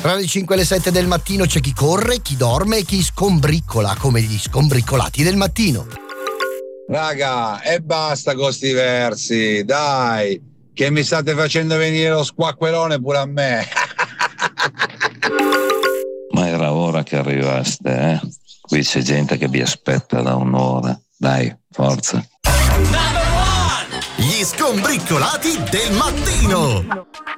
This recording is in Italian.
Tra le 5 e le 7 del mattino c'è chi corre, chi dorme e chi scombriccola, come gli scombriccolati del mattino. Raga, e basta con sti versi, dai, che mi state facendo venire lo squacquerone pure a me. Ma era ora che arrivaste, eh? Qui c'è gente che vi aspetta da un'ora. Dai, forza. Gli scombriccolati del mattino.